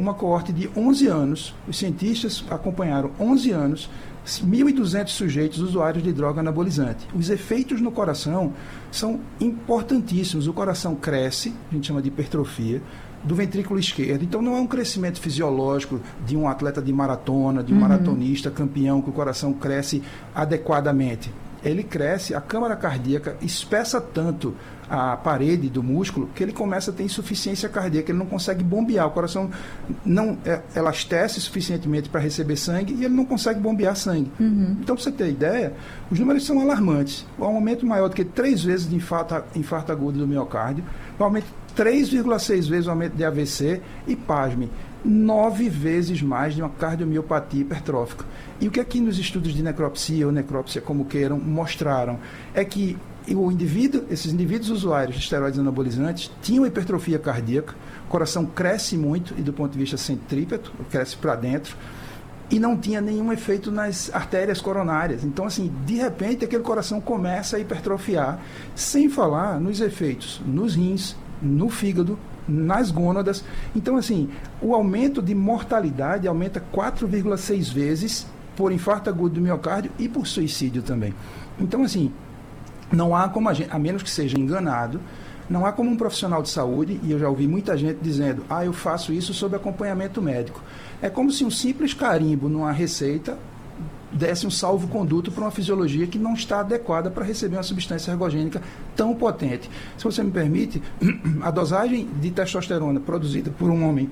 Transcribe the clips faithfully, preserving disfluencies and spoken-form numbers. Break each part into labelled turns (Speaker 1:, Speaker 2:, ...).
Speaker 1: uma coorte de onze anos, os cientistas acompanharam onze anos, mil e duzentos sujeitos usuários de droga anabolizante. Os efeitos no coração são importantíssimos. O coração cresce, a gente chama de hipertrofia, do ventrículo esquerdo. Então, não é um crescimento fisiológico de um atleta de maratona, de um uhum. maratonista campeão, que o coração cresce adequadamente. Ele cresce, a câmara cardíaca espessa tanto a parede do músculo que ele começa a ter insuficiência cardíaca, ele não consegue bombear, o coração não é, elastece suficientemente para receber sangue e ele não consegue bombear sangue. Uhum. Então, para você ter ideia, os números são alarmantes. Um aumento maior do que três vezes de infarto, infarto agudo do miocárdio, um aumento três vírgula seis vezes o aumento de A V C e, pasme, nove vezes mais de uma cardiomiopatia hipertrófica. E o que aqui nos estudos de necropsia ou necrópsia, como queiram, mostraram é que o indivíduo, esses indivíduos usuários de esteroides anabolizantes tinham hipertrofia cardíaca, o coração cresce muito, e do ponto de vista centrípeto, cresce para dentro, e não tinha nenhum efeito nas artérias coronárias. Então, assim, de repente, aquele coração começa a hipertrofiar, sem falar nos efeitos nos rins, no fígado, nas gônadas. Então, assim, o aumento de mortalidade aumenta quatro vírgula seis vezes por infarto agudo do miocárdio e por suicídio também. Então, assim, não há como a gente, a menos que seja enganado, não há como um profissional de saúde, e eu já ouvi muita gente dizendo, ah, eu faço isso sob acompanhamento médico. É como se um simples carimbo numa receita desse um salvo-conduto para uma fisiologia que não está adequada para receber uma substância ergogênica tão potente. Se você me permite, a dosagem de testosterona produzida por um homem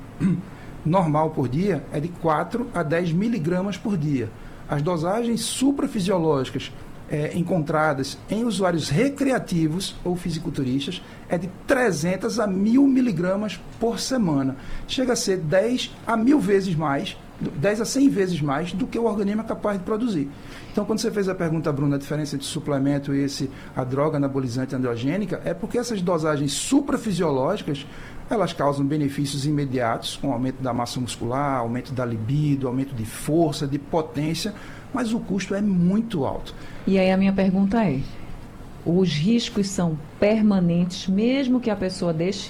Speaker 1: normal por dia é de quatro a dez miligramas por dia. As dosagens suprafisiológicas é, encontradas em usuários recreativos ou fisiculturistas é de trezentos a mil miligramas por semana. Chega a ser dez a mil vezes mais, dez a cem vezes mais do que o organismo é capaz de produzir. Então, quando você fez a pergunta, Bruno, a diferença entre suplemento e esse, a droga anabolizante androgênica, é porque essas dosagens suprafisiológicas, elas causam benefícios imediatos, com aumento da massa muscular, aumento da libido, aumento de força, de potência, mas o custo é muito alto.
Speaker 2: E aí a minha pergunta é, os riscos são permanentes, mesmo que a pessoa deixe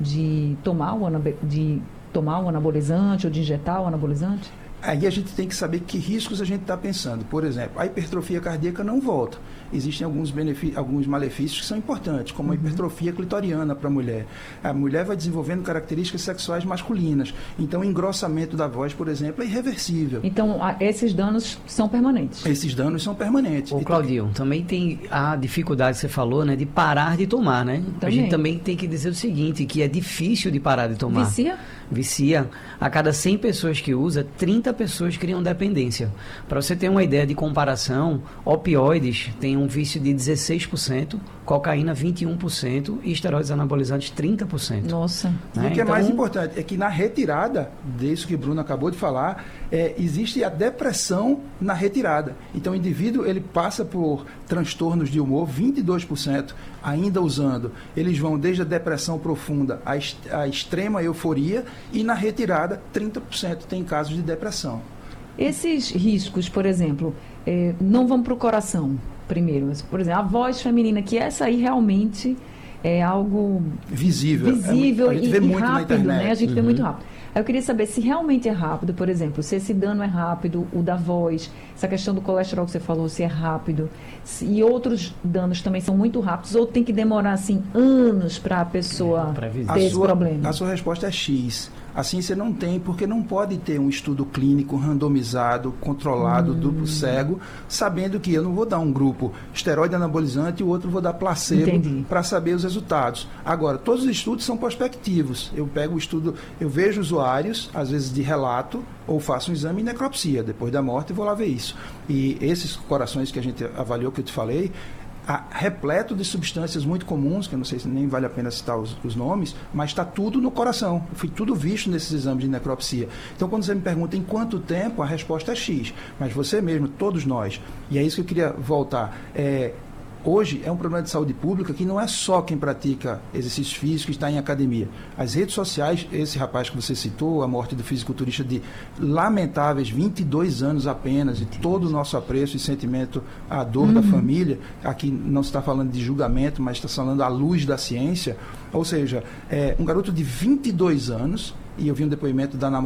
Speaker 2: de tomar o anabolizante, de tomar o anabolizante ou de injetar o anabolizante?
Speaker 1: Aí a gente tem que saber que riscos a gente está pensando. Por exemplo, a hipertrofia cardíaca não volta. Existem alguns, alguns malefícios que são importantes, como a hipertrofia clitoriana para a mulher. A mulher vai desenvolvendo características sexuais masculinas. Então, o engrossamento da voz, por exemplo, é irreversível.
Speaker 2: Então, a, esses danos são permanentes?
Speaker 1: Esses danos são permanentes.
Speaker 3: Ô, Claudinho, também tem a dificuldade que você falou, né, de parar de tomar, né? Também. A gente também tem que dizer o seguinte, que é difícil de parar de tomar.
Speaker 2: Vicia?
Speaker 3: Vicia. A cada cem pessoas que usa, trinta pessoas criam dependência. Para você ter uma ideia de comparação, opioides têm um vício de dezesseis por cento, cocaína vinte e um por cento e esteroides anabolizantes trinta por cento.
Speaker 2: Nossa.
Speaker 1: E
Speaker 3: Né?
Speaker 1: o que é
Speaker 3: então,
Speaker 1: mais importante é que na retirada, disso que o Bruno acabou de falar, é, existe a depressão na retirada. Então o indivíduo ele passa por transtornos de humor, vinte e dois por cento ainda usando. Eles vão desde a depressão profunda à, est à extrema euforia e na retirada trinta por cento tem casos de depressão.
Speaker 2: Esses riscos, por exemplo, eh, não vão para o coração primeiro. Por exemplo, a voz feminina, que essa aí realmente é algo
Speaker 1: visível,
Speaker 2: visível
Speaker 1: é, a gente
Speaker 2: e,
Speaker 1: vê
Speaker 2: e
Speaker 1: muito
Speaker 2: rápido,
Speaker 1: na internet.
Speaker 2: né? A gente
Speaker 1: uhum.
Speaker 2: vê muito rápido. Eu queria saber se realmente é rápido, por exemplo, se esse dano é rápido, o da voz, essa questão do colesterol que você falou, se é rápido, se, e outros danos também são muito rápidos, ou tem que demorar, assim, anos para a pessoa
Speaker 3: é,
Speaker 2: ter esse problema?
Speaker 1: A sua resposta é X. A ciência não tem, porque não pode ter um estudo clínico randomizado, controlado, hum. duplo cego, sabendo que eu não vou dar um grupo esteroide anabolizante e o outro vou dar placebo para saber os resultados. Agora, todos os estudos são prospectivos. Eu pego o estudo, eu vejo usuários, às vezes de relato, ou faço um exame de necropsia, depois da morte, e vou lá ver isso. E esses corações que a gente avaliou, que eu te falei, a, repleto de substâncias muito comuns, que eu não sei se nem vale a pena citar os, os nomes, mas está tudo no coração. Foi tudo visto nesses exames de necropsia. Então, quando você me pergunta em quanto tempo, a resposta é X. Mas você mesmo, todos nós, e é isso que eu queria voltar, é, hoje é um problema de saúde pública que não é só quem pratica exercício físico e está em academia. As redes sociais, esse rapaz que você citou, a morte do fisiculturista de lamentáveis vinte e dois anos apenas, e todo o nosso apreço e sentimento à dor uhum. da família, aqui não se está falando de julgamento, mas está falando à luz da ciência, ou seja, é, um garoto de vinte e dois anos, e eu vi um depoimento da namorada